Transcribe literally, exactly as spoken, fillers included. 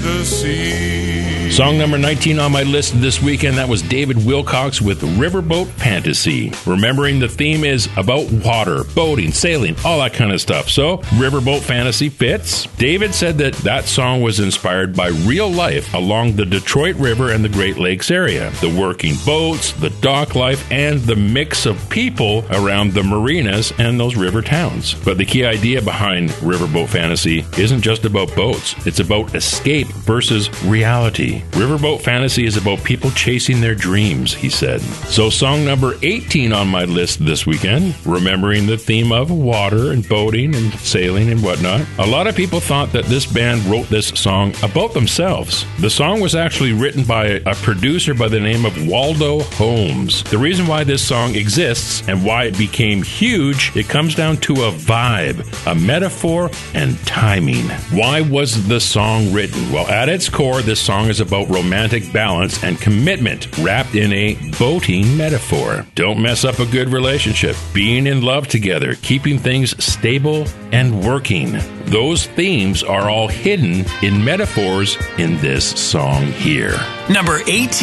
fantasy. Song number nineteen on my list this weekend, that was David Wilcox with Riverboat Fantasy. Remembering the theme is about water, boating, sailing, all that kind of stuff. So, Riverboat Fantasy fits. David said that that song was inspired by real life along the Detroit River and the Great Lakes area. The working boats, the dock life, and the mix of people around the marinas and those river towns. But the key idea behind Riverboat Fantasy isn't just about boats. It's about escape versus reality. Riverboat Fantasy is about people chasing their dreams, he said. So song number eighteen on my list this weekend, remembering the theme of water and boating and sailing and whatnot. A lot of people thought that this band wrote this song about themselves. The song was actually written by a producer by the name of Waldo Holmes. The reason why this song exists and why it became huge, it comes down to a vibe, a metaphor, and timing. Why was the song written? Well, at its core, this song is about romantic balance and commitment wrapped in a boating metaphor. Don't mess up a good relationship. Being in love together, keeping things stable and working. Those themes are all hidden in metaphors in this song here. Number eighteen.